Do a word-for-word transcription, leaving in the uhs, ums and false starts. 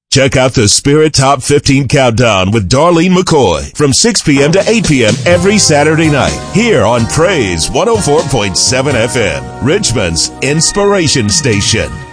Check out the Spirit Top fifteen Countdown with Darlene McCoy from six p.m. to eight p.m. every Saturday night here on Praise one oh four point seven F M, Richmond's inspiration station.